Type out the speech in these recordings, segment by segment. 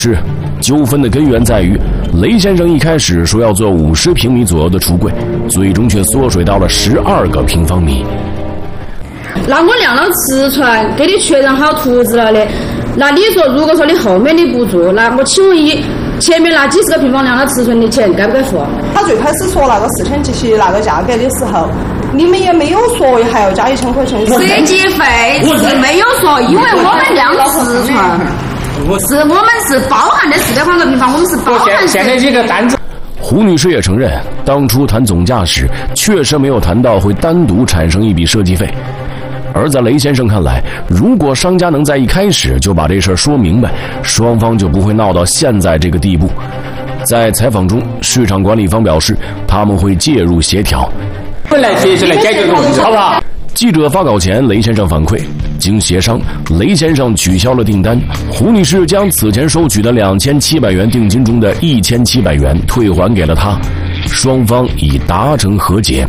是，纠纷的根源在于雷先生一开始说要做50平米左右的橱柜，最终却缩水到了12个平方米。 那我量了尺寸，给你确认好图纸了的。那你说，如果说你后面你不做，那我请问前面那几十个平方量的尺寸的钱该不该付？ 他最开始说那个4000及其那个价格的时候，你们也没有说还要加1000块钱设计费，是没有说，因为我们量尺寸。我们是包含的400块平方，我们是包含。 现在这个单子， 胡女士也承认，当初谈总价时确实没有谈到会单独产生一笔设计费。而在雷先生看来，如果商家能在一开始就把这事儿说明白，双方就不会闹到现在这个地步。在采访中，市场管理方表示他们会介入协调， 来解决这个问题，好不好？ 记者发稿前，雷先生反馈，经协商，雷先生取消了订单，胡女士将此前收取的2700元定金中的1700元退还给了他，双方已达成和解。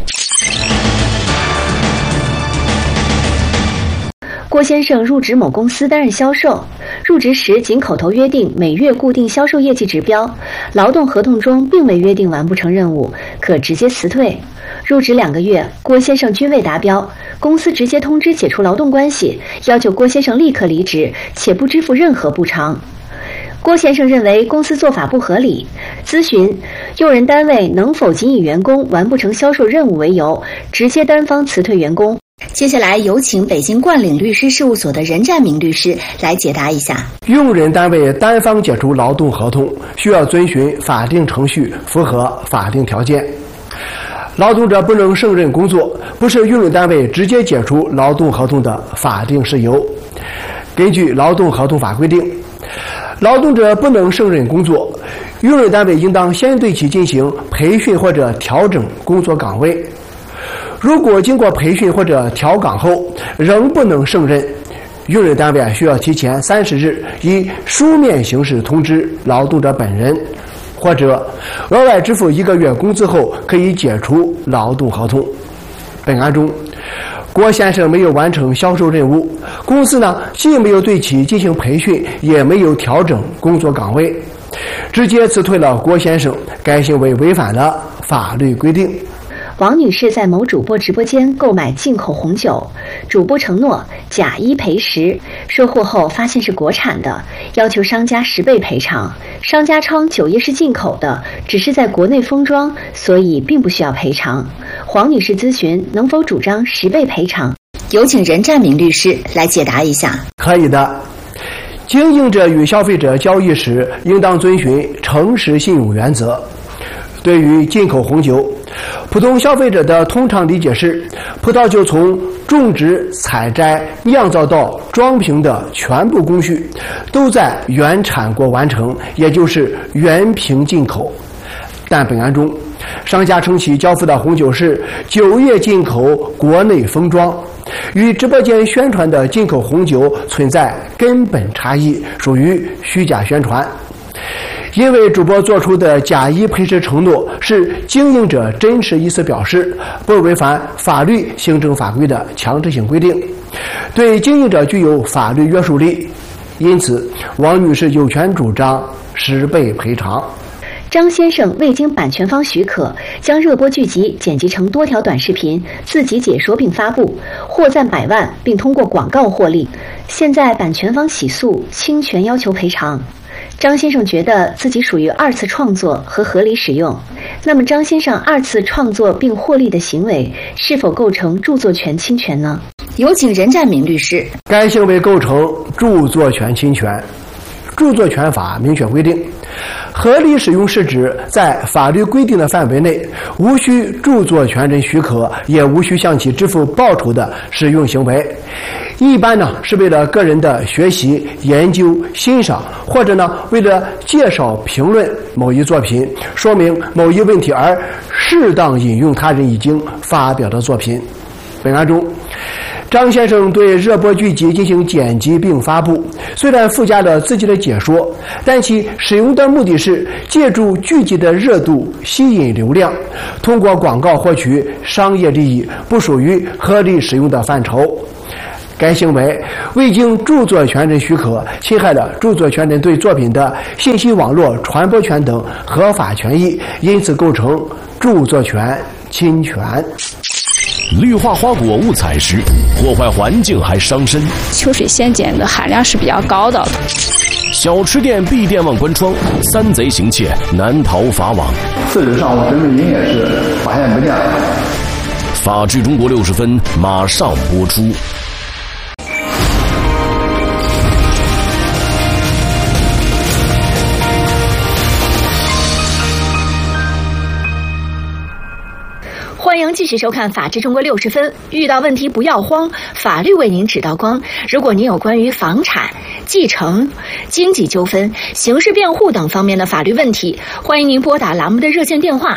郭先生入职某公司担任销售，入职时仅口头约定每月固定销售业绩指标，劳动合同中并未约定完不成任务可直接辞退。入职2个月，郭先生均未达标，公司直接通知解除劳动关系，要求郭先生立刻离职，且不支付任何补偿。郭先生认为公司做法不合理，咨询用人单位能否仅以员工完不成销售任务为由，直接单方辞退员工。接下来有请北京冠岭律师事务所的任占明律师来解答一下。 用人单位单方解除劳动合同需要遵循法定程序，符合法定条件。劳动者不能胜任工作，不是用人单位直接解除劳动合同的法定事由。根据劳动合同法规定，劳动者不能胜任工作，用人单位应当先对其进行培训或者调整工作岗位。如果经过培训或者调岗后仍不能胜任，用人单位需要提前30日以书面形式通知劳动者本人，或者额外支付1个月工资后可以解除劳动合同。本案中，郭先生没有完成销售任务，公司既没有对其进行培训，也没有调整工作岗位，直接辞退了郭先生，该行为违反了法律规定。 王女士在某主播直播间购买进口红酒，主播承诺假1赔10，收货后发现是国产的，要求商家10倍赔偿。商家称酒业是进口的，只是在国内封装，所以并不需要赔偿。黄女士咨询能否主张10倍赔偿，有请任占明律师来解答一下。 可以的。经营者与消费者交易时应当遵循诚实信用原则。对于进口红酒，普通消费者的通常理解是，葡萄酒从种植、采摘、酿造到装瓶的全部工序都在原产国完成，也就是原瓶进口。但本案中，商家称其交付的红酒是酒业进口国内封装，与直播间宣传的进口红酒存在根本差异，属于虚假宣传。因为主播做出的假1赔10承诺是经营者真实意思表示，不违反法律、行政法规的强制性规定，对经营者具有法律约束力，因此王女士有权主张10倍赔偿。 张先生未经版权方许可，将热播剧集剪辑成多条短视频，自己解说并发布，获赞100万，并通过广告获利。现在版权方起诉，侵权要求赔偿。张先生觉得自己属于2次创作和合理使用，那么张先生2次创作并获利的行为是否构成著作权侵权呢？有请任占明律师。 该行为构成著作权侵权。著作权法明确规定，合理使用是指在法律规定的范围内，无需著作权人许可，也无需向其支付报酬的使用行为。一般是为了个人的学习、研究、欣赏，或者为了介绍、评论某一作品，说明某一问题而适当引用他人已经发表的作品。本案中，张先生对热播剧集进行剪辑并发布，虽然附加了自己的解说，但其使用的目的是借助剧集的热度吸引流量，通过广告获取商业利益，不属于合理使用的范畴。 该行为未经著作权人许可，侵害了著作权人对作品的信息网络传播权等合法权益，因此构成著作权侵权。 氯化花果误采时，破坏环境还伤身。 秋水仙碱的含量是比较高的。 小吃店闭店忘关窗，三贼行窃难逃法网。 4日上午，神水营也是发现不见了。 法治中国60分马上播出。 欢迎继续收看《法治中国60分》，遇到问题不要慌，法律为您指道光。如果您有关于房产、继承、经济纠纷、刑事辩护等方面的法律问题，欢迎您拨打栏目的热线电话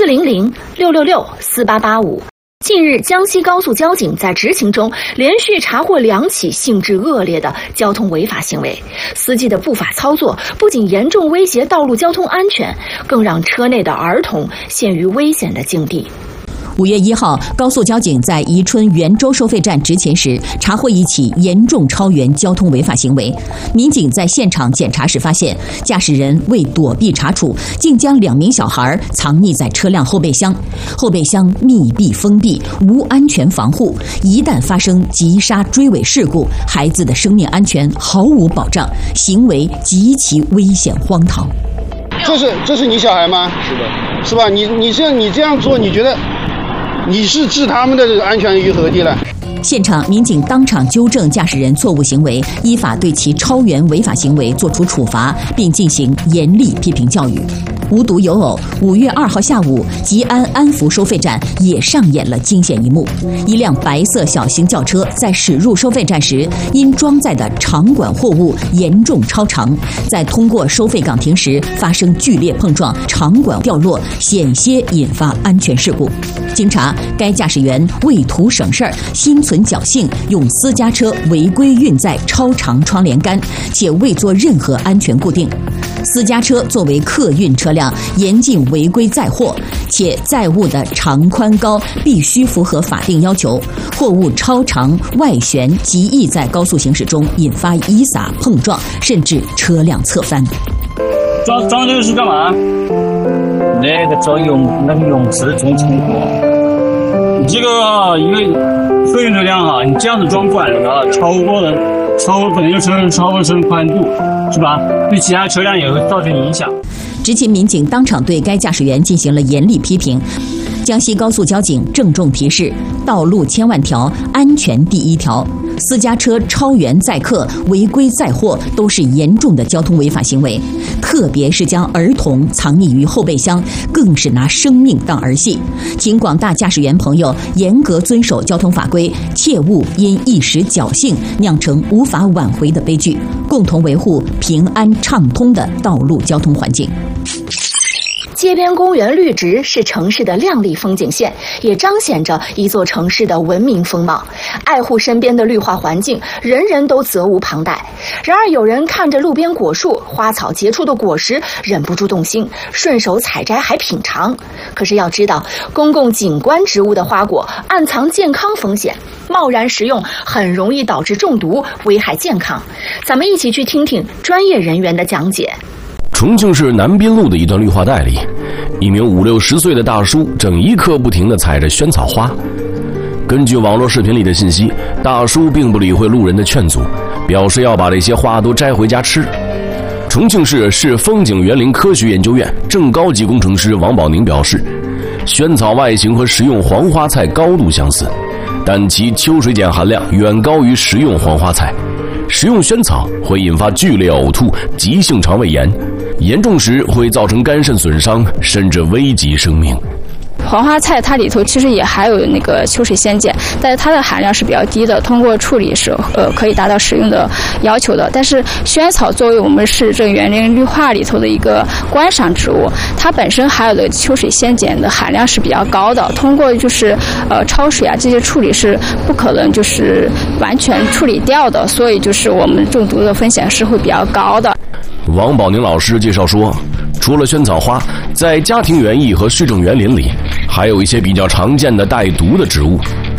400-666-4885。近日，江西高速交警在执勤中连续查获2起性质恶劣的交通违法行为，司机的不法操作不仅严重威胁道路交通安全，更让车内的儿童陷于危险的境地。 5月1号，高速交警在宜春袁州收费站执勤时，查获一起严重超员交通违法行为。民警在现场检查时发现，驾驶人为躲避查处，竟将2名小孩藏匿在车辆后备箱。后备箱密闭封闭，无安全防护，一旦发生急刹追尾事故，孩子的生命安全毫无保障，行为极其危险荒唐。 这是你小孩吗？是的，是吧？你这样做，你觉得？你是置他们的这个安全于何地了？ 现场民警当场纠正驾驶人错误行为，依法对其超员违法行为作出处罚，并进行严厉批评教育。无独有偶，5月2号下午，吉安安福收费站也上演了惊险一幕。一辆白色小型轿车在驶入收费站时，因装载的长管货物严重超长，在通过收费岗亭时发生剧烈碰撞，长管掉落，险些引发安全事故。经查，该驾驶员为图省事儿，心存侥幸，用私家车违规运载超长窗帘杆，且未做任何安全固定。私家车作为客运车辆，严禁违规载货，且载物的长宽高必须符合法定要求。货物超长外旋极易在高速行驶中引发遗撒碰撞，甚至车辆侧翻。 装这个是干嘛？那个泳池装冲过。你这个一个客运车辆哈，你这样子装管了啊，可能就超过车宽度，是吧？对其他车辆也会造成影响。 执勤民警当场对该驾驶员进行了严厉批评。江西高速交警郑重提示：道路千万条，安全第一条。私家车超员载客、违规载货都是严重的交通违法行为，特别是将儿童藏匿于后备箱，更是拿生命当儿戏。请广大驾驶员朋友严格遵守交通法规，切勿因一时侥幸酿成无法挽回的悲剧，共同维护平安畅通的道路交通环境。 街边公园绿植是城市的亮丽风景线，也彰显着一座城市的文明风貌。爱护身边的绿化环境，人人都责无旁贷。然而有人看着路边果树、花草结出的果实，忍不住动心，顺手采摘还品尝。可是要知道，公共景观植物的花果暗藏健康风险，贸然食用很容易导致中毒，危害健康。咱们一起去听听专业人员的讲解。 重庆市南滨路的一段绿化带里，一名50、60岁的大叔正一刻不停地采着萱草花。根据网络视频里的信息，大叔并不理会路人的劝阻，表示要把这些花都摘回家吃。重庆市市风景园林科学研究院正高级工程师王宝宁表示，萱草外形和食用黄花菜高度相似，但其秋水碱含量远高于食用黄花菜。食用萱草会引发剧烈呕吐、急性肠胃炎，严重时会造成肝肾损伤，甚至危及生命。 黄花菜它里头其实也含有那个秋水仙碱，但是它的含量是比较低的，通过处理是可以达到食用的要求的。但是萱草作为我们市政园林绿化里头的一个观赏植物，它本身含有的秋水仙碱的含量是比较高的，通过焯水啊这些处理是不可能完全处理掉的，所以我们中毒的风险是会比较高的。 王宝宁老师介绍说，除了萱草花，在家庭园艺和市政园林里，还有一些比较常见的带毒的植物，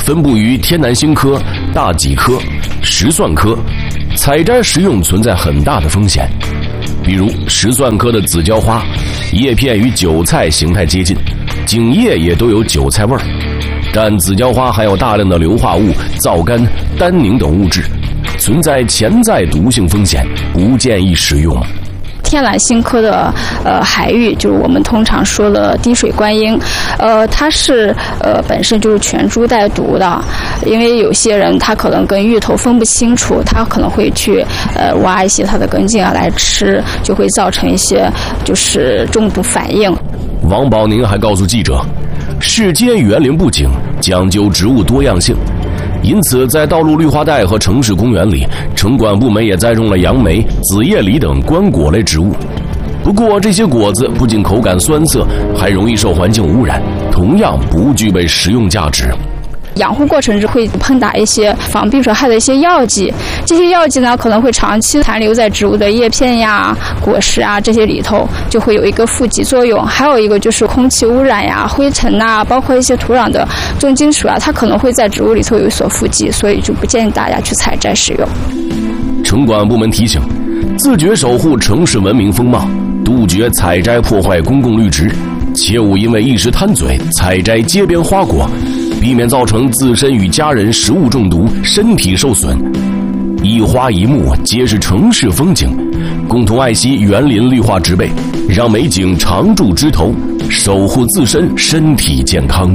分布于天南星科、大戟科、石蒜科，采摘食用存在很大的风险。比如石蒜科的紫椒花，叶片与韭菜形态接近，茎叶也都有韭菜味儿，但紫椒花含有大量的硫化物、皂苷、单宁等物质，存在潜在毒性风险，不建议食用。 天蓝星科的海芋，就是我们通常说的滴水观音，它是本身就是全株带毒的，因为有些人他可能跟芋头分不清楚，他可能会去挖一些它的根茎啊来吃，就会造成一些就是中毒反应。 王宝宁还告诉记者，世间园林布景讲究植物多样性，因此在道路绿化带和城市公园里，城管部门也栽种了杨梅、紫叶梨等观果类植物。不过这些果子不仅口感酸涩，还容易受环境污染，同样不具备食用价值。 养护过程中会喷打一些防病虫害的一些药剂，这些药剂呢可能会长期残留在植物的叶片呀、果实啊这些里头，就会有一个负极作用。还有一个就是空气污染呀、灰尘呐，包括一些土壤的重金属啊，它可能会在植物里头有所富集，所以就不建议大家去采摘使用。 城管部门提醒，自觉守护城市文明风貌，杜绝采摘破坏公共绿植，切勿因为一时贪嘴采摘街边花果，避免造成自身与家人食物中毒，身体受损。一花一木皆是城市风景，共同爱惜园林绿化植被，让美景常驻枝头，守护自身身体健康。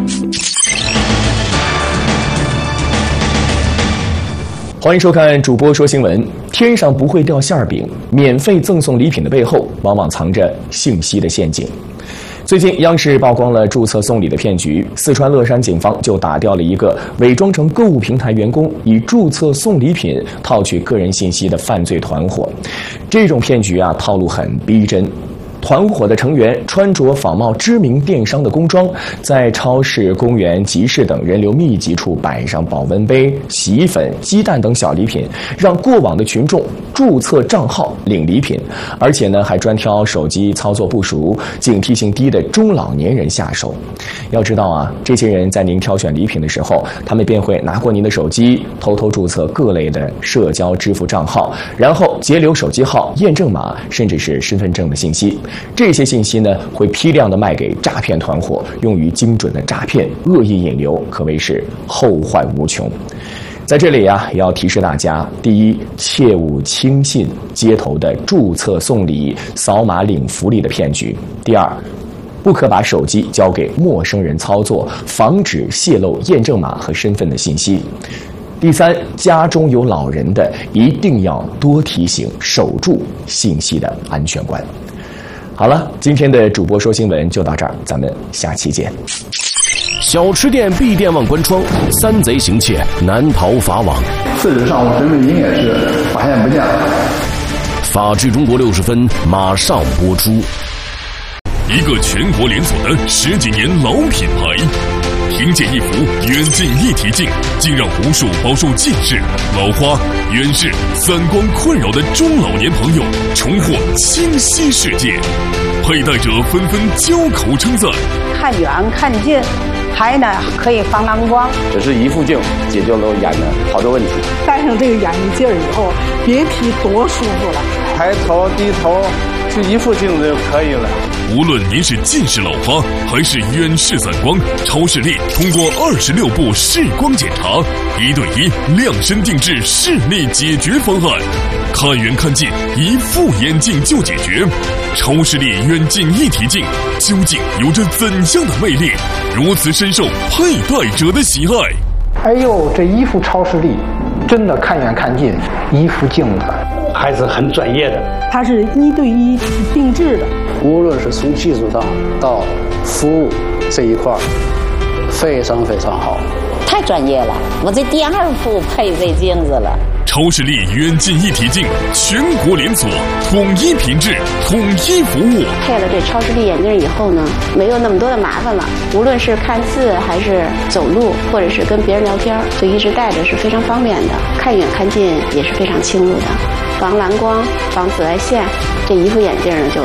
欢迎收看主播说新闻。天上不会掉馅饼，免费赠送礼品的背后往往藏着信息的陷阱。最近央视曝光了注册送礼的骗局，四川乐山警方就打掉了一个伪装成购物平台员工，以注册送礼品套取个人信息的犯罪团伙。这种骗局啊，套路很逼真。团伙的成员穿着仿冒知名电商的工装，在超市、公园、集市等人流密集处摆上保温杯、洗衣粉、鸡蛋等小礼品，让过往的群众注册账号领礼品，而且呢还专挑手机操作不熟、警惕性低的中老年人下手。要知道啊，这些人在您挑选礼品的时候，他们便会拿过您的手机，偷偷注册各类的社交支付账号，然后截留手机号、验证码，甚至是身份证的信息。这些信息呢，会批量的卖给诈骗团伙，用于精准的诈骗、恶意引流，可谓是后患无穷。在这里啊，也要提示大家：第一，切勿轻信街头的注册送礼、扫码领福利的骗局；第二，不可把手机交给陌生人操作，防止泄露验证码和身份的信息；第三，家中有老人的，一定要多提醒，守住信息的安全关。好了，今天的主播说新闻就到这儿，咱们下期见。 小吃店闭店忘关窗，三贼行窃难逃法网。 4日上午，审美营业时发现不见了。 法治中国60分马上播出。 一个全国连锁的10几年老品牌，凭借一幅远近一体镜，竟让无数饱受近视、老花、远视、散光困扰的中老年朋友重获清晰世界。佩戴者纷纷交口称赞： 看远看近，还呢可以防蓝光。 只是一副镜解决了眼的好多问题。 戴上这个眼镜以后，别提多舒服了。 抬头低头就一副镜子就可以了。 无论您是近视老花还是远视散光，超视力通过26步视光检查，1对1量身定制视力解决方案，看远看近一副眼镜就解决。超视力远近一体镜究竟有着怎样的魅力，如此深受佩戴者的喜爱？ 哎呦，这一副超视力真的看远看近，一副镜子还是很专业的。 它是1对1定制的， 无论是从技术上到服务这一块，非常非常好， 太专业了。我这第2副配这镜子了。 超视力远近一体镜，全国连锁，统一品质，统一服务。 配了这超视力眼镜以后呢，没有那么多的麻烦了。无论是看字还是走路，或者是跟别人聊天，就一直戴着是非常方便的。看远看近也是非常清楚的，防蓝光、防紫外线，这一副眼镜呢就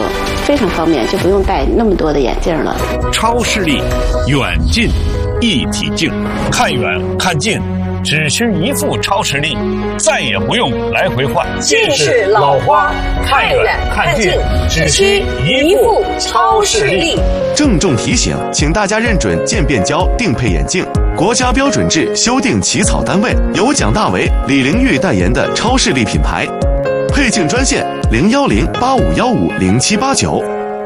非常方便，就不用戴那么多的眼镜了。 超视力，远近一体镜，看远看近，只需一副超视力，再也不用来回换。 近视老花，看远看近，只需一副超视力。 郑重提醒，请大家认准渐变焦定配眼镜，国家标准制修订起草单位，由蒋大为、李玲玉代言的超视力品牌。配镜专线010-8515-0789。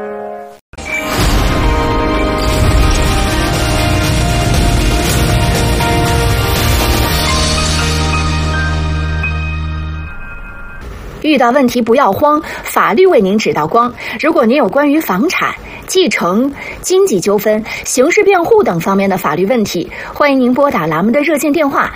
遇到问题不要慌，法律为您指道光。如果您有关于房产、继承、经济纠纷、刑事辩护等方面的法律问题，欢迎您拨打咱们的热线电话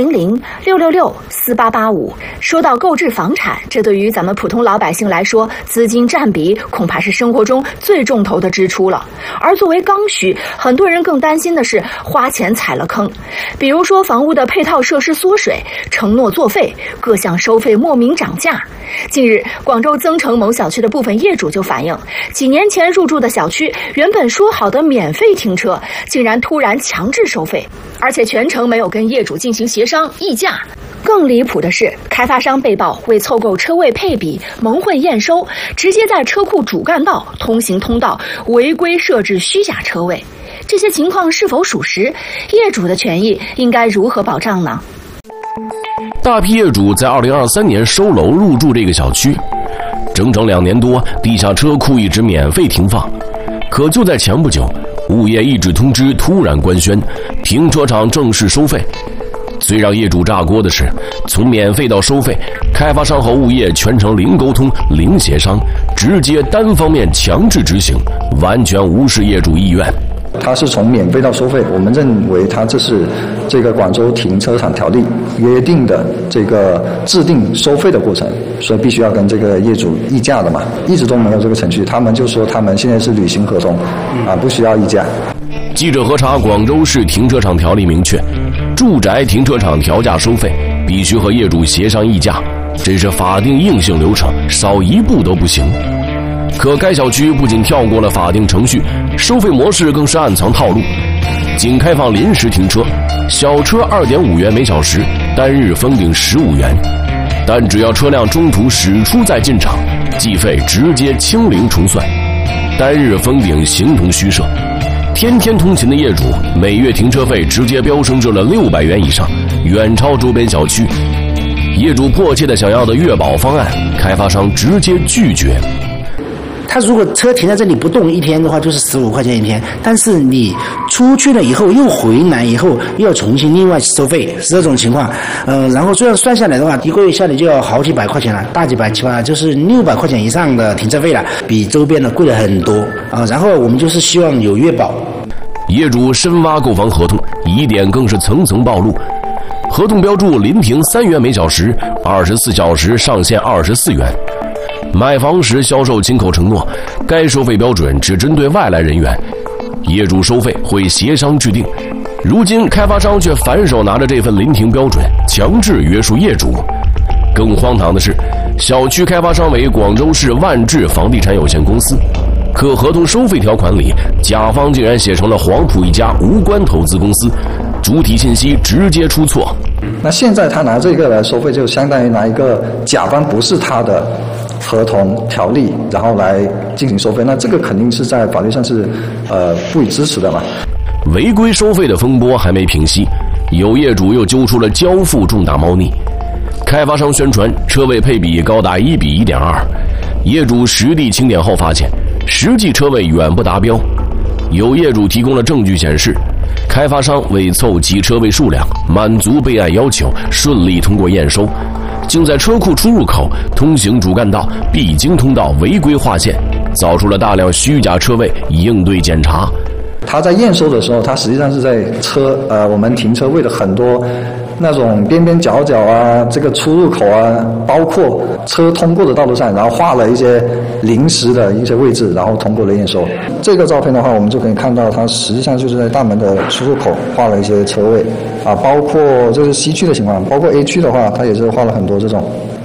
400-666-4885。说到购置房产，这对于咱们普通老百姓来说，资金占比恐怕是生活中最重头的支出了。而作为刚需，很多人更担心的是花钱踩了坑，比如说房屋的配套设施缩水、承诺作废、各项收费莫名涨价。近日，广州增城某小区的部分业主就反映，几年前入住的小区原本说好的免费停车，竟然突然强制收费，而且全程没有跟业主进行协商议价。更离谱的是，开发商被曝为凑够车位配比蒙混验收，直接在车库主干道、通行通道违规设置虚假车位。这些情况是否属实？业主的权益应该如何保障呢？ 大批业主在2023年收楼入住这个小区，整整2年多，地下车库一直免费停放。可就在前不久，物业一纸通知突然官宣，停车场正式收费。最让业主炸锅的是，从免费到收费，开发商和物业全程零沟通、零协商，直接单方面强制执行，完全无视业主意愿。 它是从免费到收费，我们认为它这是这个广州停车场条例约定的这个制定收费的过程，所以必须要跟这个业主议价的嘛，一直都没有这个程序，他们就说他们现在是履行合同，不需要议价。 记者核查广州市停车场条例明确，住宅停车场调价收费必须和业主协商议价，这是法定硬性流程，少一步都不行。可该小区不仅跳过了法定程序，收费模式更是暗藏套路，仅开放临时停车，小车2.5元每小时，单日封顶15元，但只要车辆中途驶出再进场，计费直接清零重算，单日封顶形同虚设。天天通勤的业主每月停车费直接飙升至了600元以上，远超周边小区。业主迫切的想要的月保方案，开发商直接拒绝。 他如果车停在这里不动一天的话，就是15块钱一天，但是你出去了以后又回来以后又要重新另外收费，是这种情况。然后这样算下来的话，一个月下来就要好几百块钱了，大几百起码就是600块钱以上的停车费了，比周边的贵了很多啊。然后我们就是希望有月保。 业主深挖购房合同，疑点更是层层暴露。合同标注临停3元每小时，24小时上限24元。买房时销售亲口承诺，该收费标准只针对外来人员，业主收费会协商制定。如今开发商却反手拿着这份临停标准强制约束业主。更荒唐的是，小区开发商为广州市万智房地产有限公司，可合同收费条款里，甲方竟然写成了黄埔一家无关投资公司，主体信息直接出错。 那现在他拿这个来收费，就相当于拿一个甲方不是他的合同条例，然后来进行收费，那这个肯定是在法律上是不予支持的嘛。 违规收费的风波还没平息，有业主又揪出了交付重大猫腻。开发商宣传车位配比高达1比1.2，业主实地清点后发现，实际车位远不达标。有业主提供了证据显示，开发商为凑齐车位数量，满足备案要求，顺利通过验收，竟在车库出入口、通行主干道、必经通道违规划线，造出了大量虚假车位，应对检查。 他在验收的时候，他实际上是在我们停车位的很多那种边边角角啊，这个出入口啊，包括车通过的道路上，然后画了一些临时的一些位置，然后通过了验收。这个照片的话，我们就可以看到，它实际上就是在大门的出入口画了一些车位啊，包括这是 C 区的情况，包括 A 区的话，它也是画了很多这种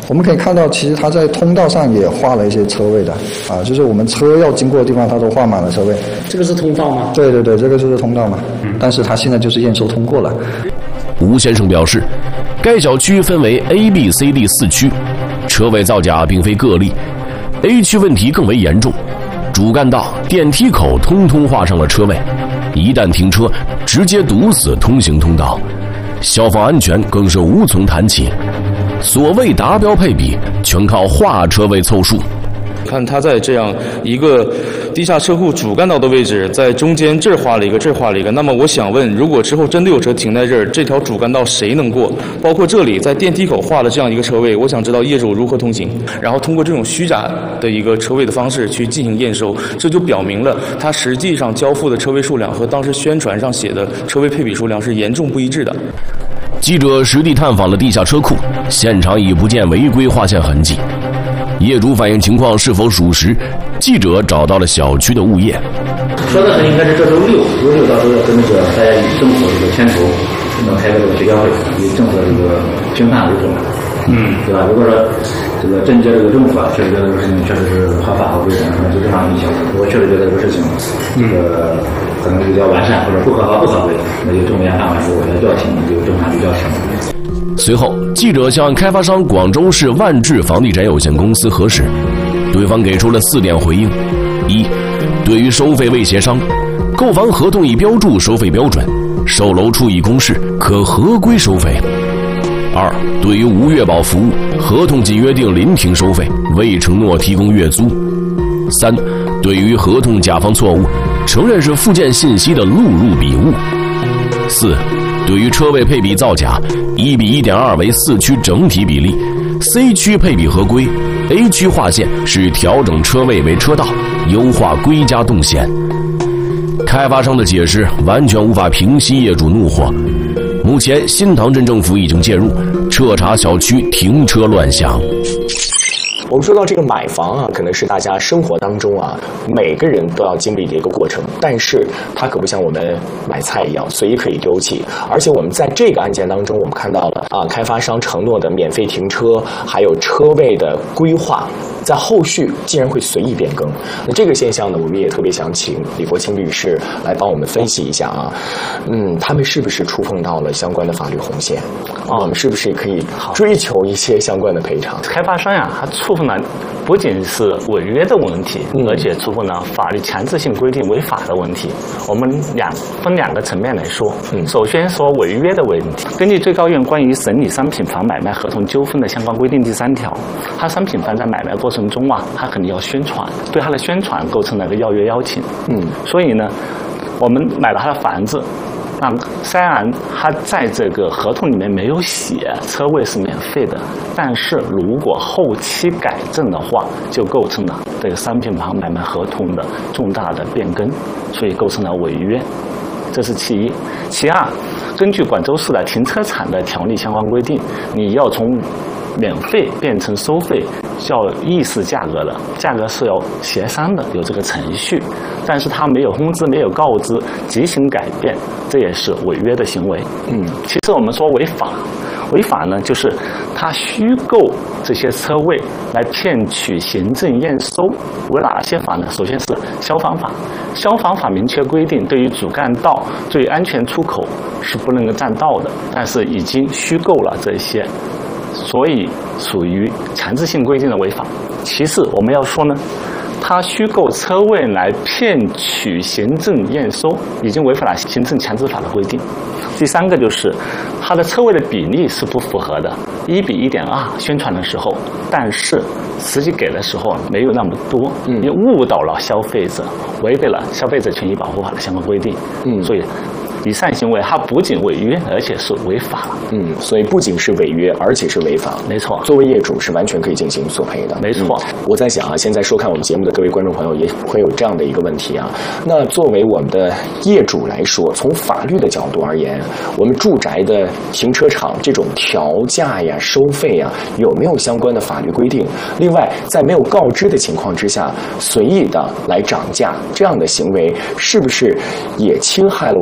我们可以看到，其实它在通道上也画了一些车位的啊，就是我们车要经过的地方，它都画满了车位。 这个是通道吗？ 对对对，这个就是通道嘛。但是它现在就是验收通过了。 吴先生表示，该小区分为 A、B、C、D 4区，车位造假并非个例。A 区问题更为严重，主干道、电梯口通通画上了车位，一旦停车，直接堵死通行通道，消防安全更是无从谈起。所谓达标配比，全靠画车位凑数。 看它在这样一个地下车库主干道的位置，在中间这儿画了一个，这儿画了一个。那么我想问，如果之后真的有车停在这儿，这条主干道谁能过？包括这里在电梯口画了这样一个车位，我想知道业主如何通行。然后通过这种虚假的一个车位的方式去进行验收，这就表明了它实际上交付的车位数量和当时宣传上写的车位配比数量是严重不一致的。 记者实地探访了地下车库，现场已不见违规划线痕迹。业主反映情况是否属实，记者找到了小区的物业。 说的是应该是这周六到时候要跟那个大家以政府这个牵头，能开个这个协调会，以政府的这个评判为准，对吧？如果说这个真接这个政府啊，确实觉得这个事情确实是合法合规的，那就正常运行。我确实觉得这个事情，这个可能比较完善或者不合法不合规，那就正面判完之后，我再调停，就正常去调停。 随后，记者向开发商广州市万智房地产有限公司核实，对方给出了4点回应：一，对于收费未协商，购房合同已标注收费标准，售楼处已公示，可合规收费；二，对于无月保服务，合同仅约定临停收费，未承诺提供月租；三，对于合同甲方错误，承认是附件信息的录入笔误；四，对于车位配比造假，1:1.2为4区整体比例 ，C 区配比合规 ，A 区划线是调整车位为车道，优化归家动线。开发商的解释完全无法平息业主怒火。目前，新塘镇政府已经介入，彻查小区停车乱象。 我们说到这个买房啊，可能是大家生活当中啊每个人都要经历的一个过程，但是它可不像我们买菜一样随意可以丢弃。而且我们在这个案件当中，我们看到了啊，开发商承诺的免费停车，还有车位的规划，在后续竟然会随意变更。那这个现象呢，我们也特别想请李国清律师来帮我们分析一下啊，他们是不是触碰到了相关的法律红线？我们是不是可以追求一些相关的赔偿？ 开发商呀，他触碰了不仅是违约的问题，而且触碰了法律强制性规定违法的问题。我们分两个层面来说。首先说违约的问题，根据最高院关于审理商品房买卖合同纠纷的相关规定第3条，他商品房在买卖过程中啊，他肯定要宣传，对他的宣传构成了一个邀约邀请。所以呢，我们买了他的房子。虽然他在这个合同里面没有写车位是免费的，但是如果后期改正的话，就构成了这个商品房买卖合同的重大的变更，所以构成了违约。这是其一。其二，根据广州市的停车场的条例相关规定，你要从免费变成收费，叫议事价格的，价格是要协商的，有这个程序。但是他没有通知，没有告知，即行改变，这也是违约的行为。其实我们说违法，违法呢就是他虚构这些车位来骗取行政验收。违哪些法呢？首先是消防法，消防法明确规定，对于主干道、对于安全出口是不能够占道的，但是已经虚构了这些。所以属于强制性规定的违法。其次，我们要说呢，他虚构车位来骗取行政验收，已经违反了行政强制法的规定。第三个就是他的车位的比例是不符合的，1:1.2宣传的时候，但是实际给的时候没有那么多，也误导了消费者，违背了消费者权益保护法的相关规定。所以以上行为它不仅违约，而且是违法。 所以不仅是违约，而且是违法。 没错， 作为业主是完全可以进行索赔的。 没错。 我在想啊，现在收看我们节目的各位观众朋友也会有这样的一个问题啊。那作为我们的业主来说，从法律的角度而言，我们住宅的停车场这种调价呀、收费呀，有没有相关的法律规定？另外，在没有告知的情况之下，随意的来涨价，这样的行为是不是也侵害了我们业主的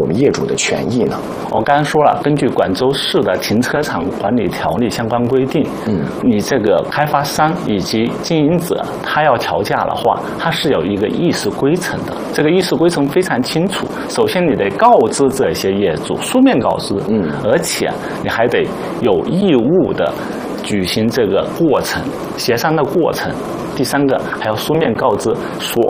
的权益呢？ 我刚才说了，根据广州市的停车场管理条例相关规定，你这个开发商以及经营者，他要调价的话，他是有一个议事规程的。这个议事规程非常清楚。首先，你得告知这些业主，书面告知，而且你还得有义务的举行这个过程，协商的过程。第三个，还要书面告知所